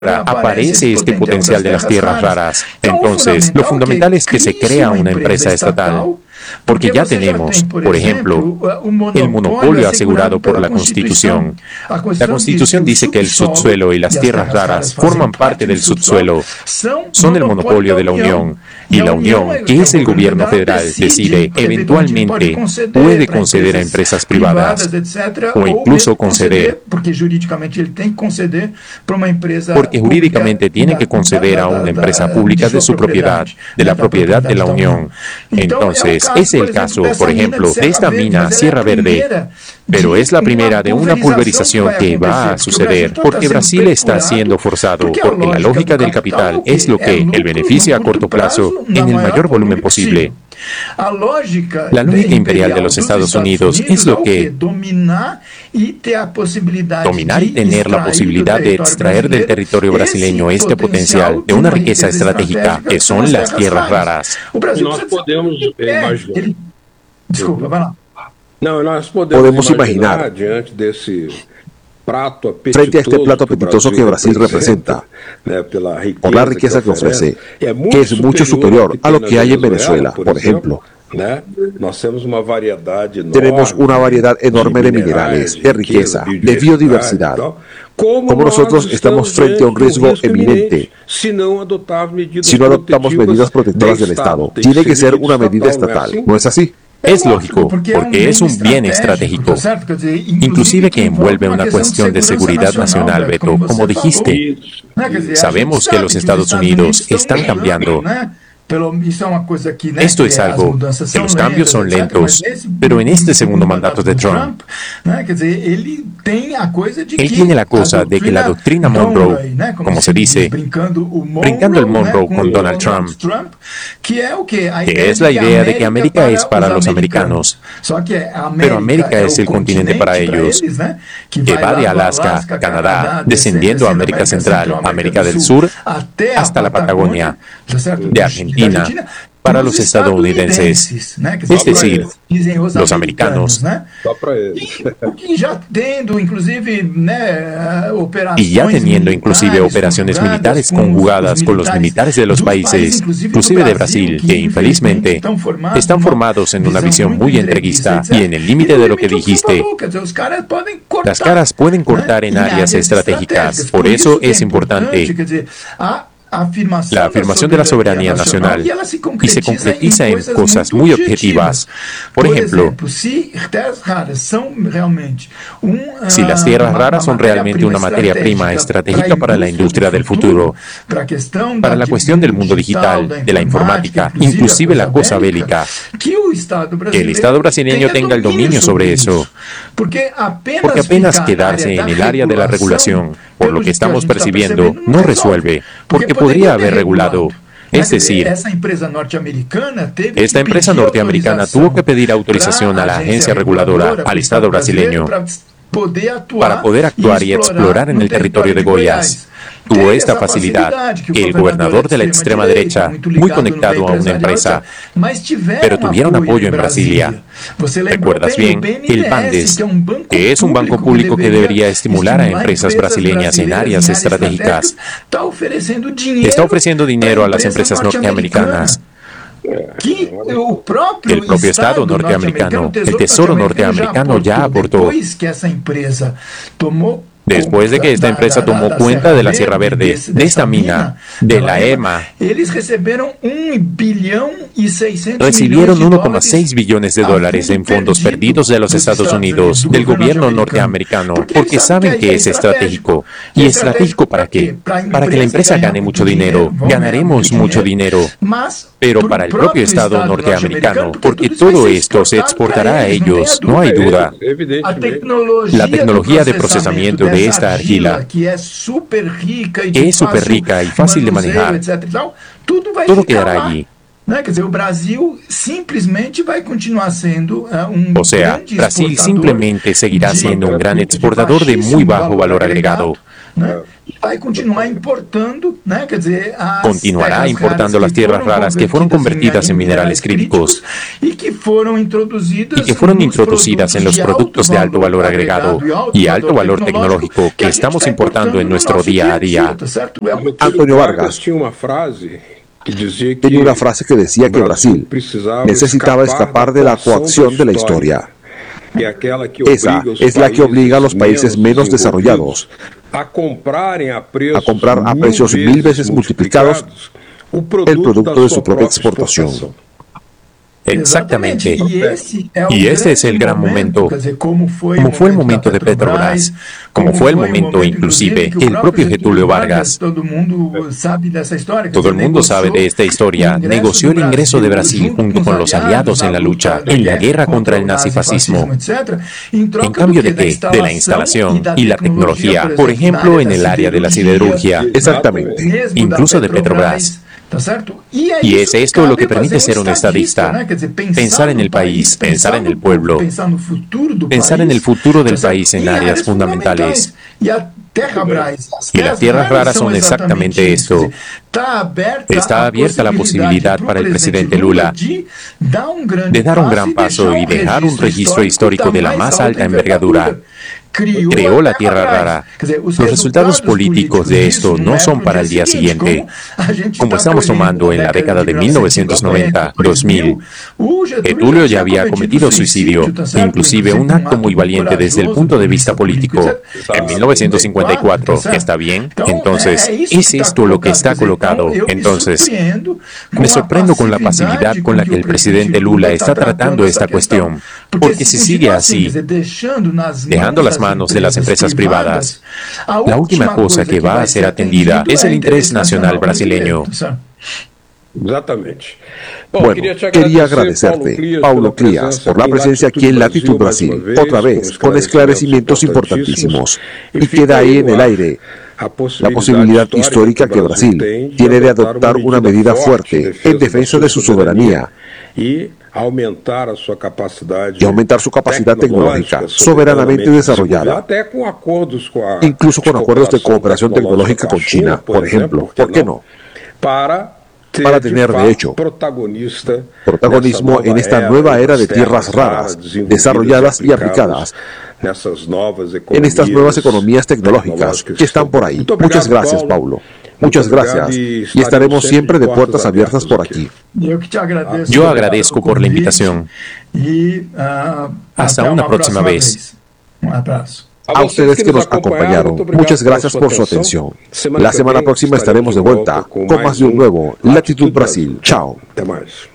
aparece este potencial de las tierras raras. Entonces, lo fundamental es que se crea una empresa estatal, porque ya tenemos, por ejemplo, el monopolio asegurado por la Constitución. La Constitución dice que el subsuelo y las tierras raras forman parte del subsuelo, son el monopolio de la Unión. Y la Unión, que es el gobierno federal, decide, eventualmente, puede conceder a empresas privadas, o incluso conceder, porque jurídicamente tiene que conceder a una empresa pública de su propiedad, de la propiedad de la Unión. Entonces, es el caso, por ejemplo, de esta mina Sierra Verde, pero es la primera de una pulverización que va a suceder, porque Brasil está siendo forzado, porque la lógica del capital es lo que el beneficia a corto plazo en el mayor volumen posible. La lógica imperial de los Estados Unidos es lo que dominar y tener la posibilidad de extraer del territorio brasileño este potencial de una riqueza estratégica que son las tierras raras. Podemos imaginar, frente a este plato apetitoso que Brasil representa, por la riqueza que ofrece, que es mucho superior a lo que hay en Venezuela, por ejemplo. Tenemos una variedad enorme de minerales, de riqueza, de biodiversidad. Como nosotros estamos frente a un riesgo eminente si no adoptamos medidas protectoras del Estado. Tiene que ser una medida estatal, ¿no es así? Es lógico, porque es un bien estratégico, inclusive que envuelve una cuestión de seguridad nacional, Beto, como dijiste. Sabemos que los Estados Unidos están cambiando. Esto es algo que los cambios son lentos, pero en este segundo mandato de Trump, él tiene la cosa de que la doctrina Monroe, como se dice, brincando el Monroe con Donald Trump, que es la idea de que América es para los americanos, pero América es el continente para ellos, que va de Alaska, Canadá, descendiendo a América Central, América del Sur, hasta la Patagonia, de Argentina, para los estadounidenses, es decir, los americanos, y ya teniendo inclusive operaciones militares conjugadas con los militares de los países, inclusive de Brasil, que infelizmente están formados en una visión muy entreguista y en el límite de lo que dijiste. Las caras pueden cortar en áreas estratégicas, por eso es importante la afirmación de la soberanía nacional y se concretiza en cosas muy objetivas. Por ejemplo, si las tierras raras son realmente una materia prima estratégica para la industria del futuro, para la cuestión del mundo digital, de la informática, inclusive la cosa bélica, que el Estado brasileño tenga el dominio sobre eso, porque apenas quedarse en el área de la regulación, por lo que estamos percibiendo, no resuelve, porque podría haber regulado. Es decir, esta empresa norteamericana tuvo que pedir autorización a la agencia reguladora, al Estado brasileño, para poder actuar y explorar en el territorio de Goiás. Tuvo esta facilidad que el gobernador de la extrema derecha, muy conectado a una empresa, pero tuvieron apoyo en Brasilia. ¿Recuerdas bien? El Bandes, que es un banco público que debería estimular a empresas brasileñas en áreas estratégicas, está ofreciendo dinero a las empresas norteamericanas. El propio Estado norteamericano, el Tesoro norteamericano ya aportó. Después de que esta empresa tomó cuenta de la Sierra Verde, de esta mina, de la EMA, recibieron 1,6 billones de dólares en fondos perdidos de los Estados Unidos, del gobierno norteamericano, porque saben que es estratégico. ¿Y estratégico para qué? Para que la empresa gane mucho dinero. Ganaremos mucho dinero, pero para el propio Estado norteamericano, porque todo esto se exportará a ellos, no hay duda. La tecnología de procesamiento de esta argila, que es súper rica y fácil de manejar, todo quedará allí. O sea, Brasil simplemente seguirá siendo un gran exportador de muy bajo valor agregado. Continuará importando las tierras raras que fueron convertidas en minerales críticos y que fueron introducidas en los productos de alto valor agregado y alto valor tecnológico que estamos importando en nuestro día a día. Antonio Vargas tenía una frase que decía que Brasil necesitaba escapar de la coacción de la historia. Esa es la que obliga a los países menos desarrollados a comprar a precios 1000 veces multiplicados el producto de su propia exportación. Exactamente. Y ese es el gran momento, como fue el momento de Petrobras, como fue el momento inclusive que el propio Getúlio Vargas, todo el mundo sabe de esta historia, negoció el ingreso de Brasil junto con los aliados en la lucha, en la guerra contra el nazifascismo. ¿En cambio de qué? De la instalación y la tecnología, por ejemplo, en el área de la siderurgia. Exactamente. Incluso de Petrobras. Y es esto lo que permite ser un estadista, pensar en el país, pensar en el pueblo, pensar en el futuro del país en áreas fundamentales. Y las tierras raras son exactamente esto. Está abierta la posibilidad para el presidente Lula de dar un gran paso y dejar un registro histórico de la más alta envergadura. Creó la tierra rara. Los resultados políticos de esto no son para el día siguiente. Como estamos tomando en la década de 1990-2000, Getúlio ya había cometido suicidio, inclusive un acto muy valiente desde el punto de vista político, en 1954. ¿Está bien? Entonces, ¿es esto lo que está colocado? Entonces, me sorprendo con la pasividad con la que el presidente Lula está tratando esta cuestión, porque si sigue así, dejando las manos de las empresas privadas, la última cosa que va a ser atendida es el interés nacional brasileño. Exactamente. Bueno, quería agradecerte, Paulo Cleas, por la presencia aquí en Latitud Brasil, otra vez, con esclarecimientos importantísimos. Y queda ahí en el aire la posibilidad histórica que Brasil tiene de adoptar una medida fuerte en defensa de su soberanía y aumentar su capacidad tecnológica soberanamente desarrollada, incluso con acuerdos de cooperación tecnológica con China, por ejemplo. ¿Por qué no? Para tener, de hecho, protagonismo en esta nueva era de tierras raras, desarrolladas y aplicadas en estas nuevas economías tecnológicas que están por ahí. Muchas gracias, Paulo. Muchas gracias. Y estaremos siempre de puertas abiertas por aquí. Yo agradezco por la invitación. Hasta una próxima vez. A ustedes que nos acompañaron, muchas gracias por su atención. La semana próxima estaremos de vuelta con más de un nuevo Latitud Brasil. Chao.